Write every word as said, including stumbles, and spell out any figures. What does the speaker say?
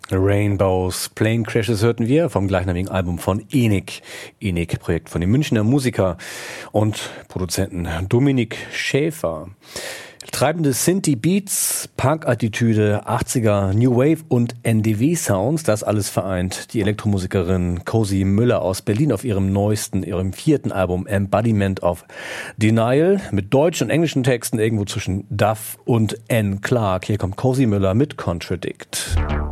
Rainbows, Plane Crashes hörten wir vom gleichnamigen Album von ENIC. ENIC, Projekt von dem Münchner Musiker und Produzenten Dominik Schäfer. Treibende Synthie-Beats, Punk-Attitüde, achtziger New Wave und N D W-Sounds, das alles vereint die Elektromusikerin Cozy Müller aus Berlin auf ihrem neuesten, ihrem vierten Album Embodiment of Denial mit deutschen und englischen Texten irgendwo zwischen Duff und N. Clark. Hier kommt Cozy Müller mit Contradict.